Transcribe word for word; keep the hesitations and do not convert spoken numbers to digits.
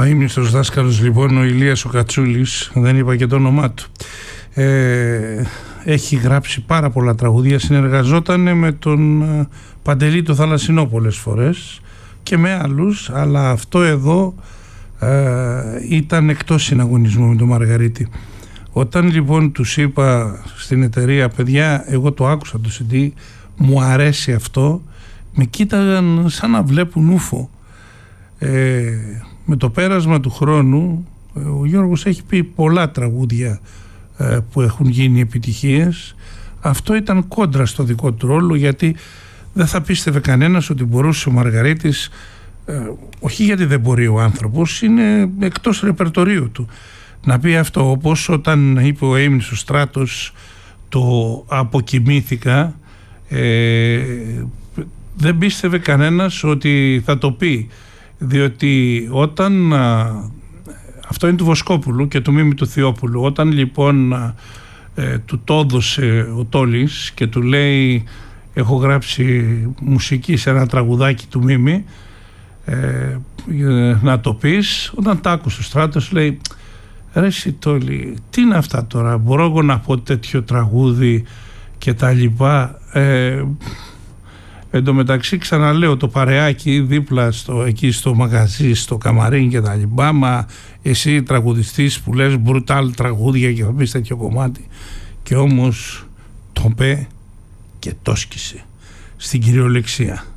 αείμνηστος δάσκαλος λοιπόν, ο Ηλίας ο Κατσούλης, δεν είπα και το όνομά του, ε, έχει γράψει πάρα πολλά τραγούδια, συνεργαζόταν με τον Παντελή το Θαλασσινό πολλές φορές και με άλλους, αλλά αυτό εδώ ε, ήταν εκτός συναγωνισμού με τον Μαργαρίτη. Όταν λοιπόν τους είπα στην εταιρεία, παιδιά, εγώ το άκουσα το σι ντι, μου αρέσει αυτό, με κοίταγαν σαν να βλέπουν ούφο. Ε, με το πέρασμα του χρόνου ο Γιώργος έχει πει πολλά τραγούδια ε, που έχουν γίνει επιτυχίες. Αυτό ήταν κόντρα στο δικό του ρόλο, γιατί δεν θα πίστευε κανένας ότι μπορούσε ο Μαργαρίτης, ε, όχι γιατί δεν μπορεί ο άνθρωπος, είναι εκτός ρεπερτορίου του, να πει αυτό. Όπως όταν είπε ο αείμνηστος Στράτος το «Αποκοιμήθηκα», ε, δεν πίστευε κανένας ότι θα το πει, διότι όταν α, αυτό είναι του Βοσκόπουλου και του Μίμη του Θειόπουλου, όταν λοιπόν α, ε, του το έδωσε ο Τόλης και του λέει έχω γράψει μουσική σε ένα τραγουδάκι του Μίμη, ε, να το πεις, όταν τ' άκουσε ο Στράτος λέει ρε εσύ Τόλη, τι είναι αυτά τώρα, μπορώ εγώ να πω τέτοιο τραγούδι και τα λοιπά. ε, Εν τω μεταξύ, ξαναλέω, το παρεάκι δίπλα στο, εκεί στο μαγαζί, στο καμαρίν και τα λοιπά, μα εσύ τραγουδιστής που λες μπρουτάλ τραγούδια και θα πεις τέτοιο κομμάτι, και όμως το πέ και το σκίσε στην κυριολεξία.